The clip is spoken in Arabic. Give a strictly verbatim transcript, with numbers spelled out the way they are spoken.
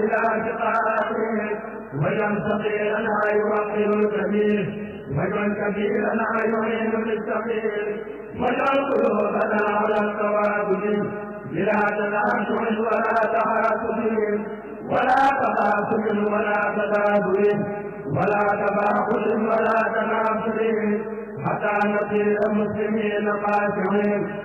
إلى ثقاته واجعل صغيرنا يوقر الكبير واجعل كبيرنا يعين للصغير واجعل قلوبنا على التوابل بلا تنازع ولا تحاسد ولا تحاسد ولا تدابر ولا تباخل ولا تنافر حتى نصير مسلمين خاشعين